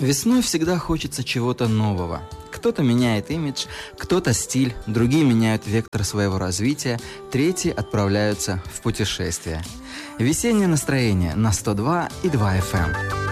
Весной всегда хочется чего-то нового. Кто-то меняет имидж, кто-то стиль, другие меняют вектор своего развития, третьи отправляются в путешествие. Весеннее настроение на 102 и 2 FM.